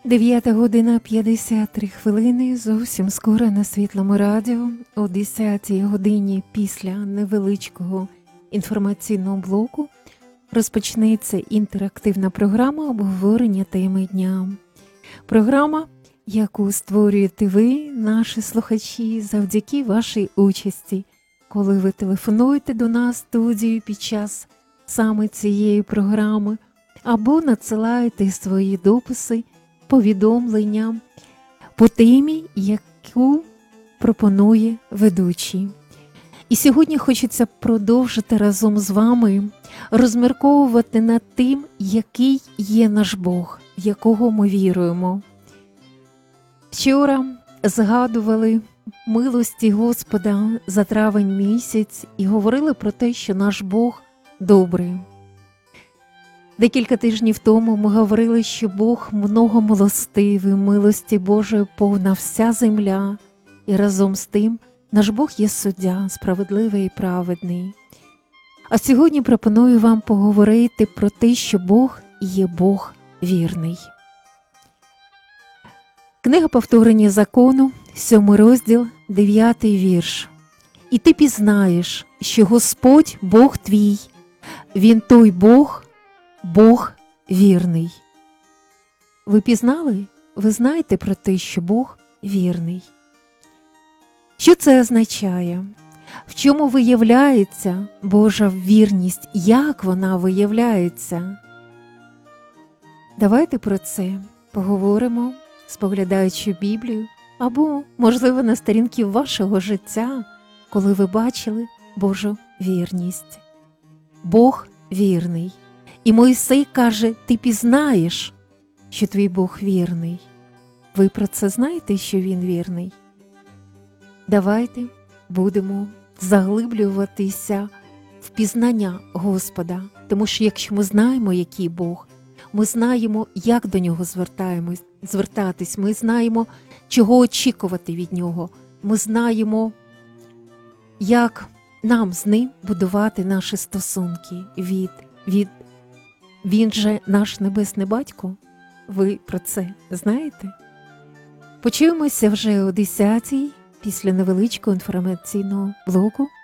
9:53, зовсім скоро на Світлому радіо, о 10-й годині після невеличкого інформаційного блоку розпочнеться інтерактивна програма обговорення теми дня. Програма, яку створюєте ви, наші слухачі, завдяки вашій участі, коли ви телефонуєте до нас в студію під час саме цієї програми, або надсилаєте свої дописи, повідомлення по темі, яку пропонує ведучий. І сьогодні хочеться продовжити разом з вами розмірковувати над тим, який є наш Бог, в якого ми віруємо. Вчора згадували милості Господа за травень місяць і говорили про те, що наш Бог добрий. Декілька тижнів тому ми говорили, що Бог многомилостивий, милості Божої повна вся земля, і разом з тим наш Бог є суддя, справедливий і праведний. А сьогодні пропоную вам поговорити про те, що Бог є Бог вірний. Книга повторення закону, 7 розділ, 9 вірш. «І ти пізнаєш, що Господь Бог твій, Він той Бог, Бог вірний». Ви пізнали? Ви знаєте про те, що Бог вірний. Що це означає? В чому виявляється Божа вірність? Як вона виявляється? Давайте про це поговоримо, споглядаючи Біблію, або, можливо, на сторінки вашого життя, коли ви бачили Божу вірність. Бог вірний. І Мойсей каже, ти пізнаєш, що твій Бог вірний. Ви про це знаєте, що Він вірний? Давайте будемо заглиблюватися в пізнання Господа. Тому що якщо ми знаємо, який Бог, ми знаємо, як до Нього звертатись, ми знаємо, чого очікувати від Нього, ми знаємо, як нам з Ним будувати наші стосунки Він же наш Небесний Батько. Ви про це знаєте? Почуємося вже о 10-й після невеличкого інформаційного блоку.